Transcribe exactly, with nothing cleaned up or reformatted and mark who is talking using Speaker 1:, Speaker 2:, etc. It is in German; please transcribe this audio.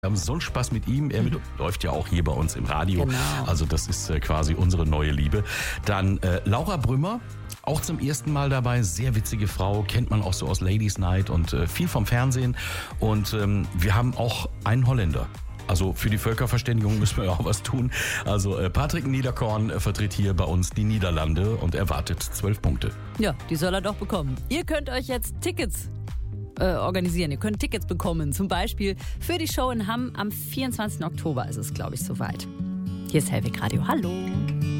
Speaker 1: Wir haben so einen Spaß mit ihm. Er mit, läuft ja auch hier bei uns im Radio.
Speaker 2: Genau.
Speaker 1: Also das ist äh, quasi unsere neue Liebe. Dann äh, Laura Brümmer, auch zum ersten Mal dabei. Sehr witzige Frau, kennt man auch so aus Ladies Night und äh, viel vom Fernsehen. Und ähm, wir haben auch einen Holländer. Also für die Völkerverständigung müssen wir ja auch was tun. Also äh, Patrick Niederkorn äh, vertritt hier bei uns die Niederlande und erwartet zwölf Punkte.
Speaker 2: Ja, die soll er doch bekommen. Ihr könnt euch jetzt Tickets äh, organisieren. Ihr könnt Tickets bekommen. Zum Beispiel für die Show in Hamm am vierundzwanzigsten Oktober ist es, glaube ich, soweit. Hier ist Hellweg Radio. Hallo.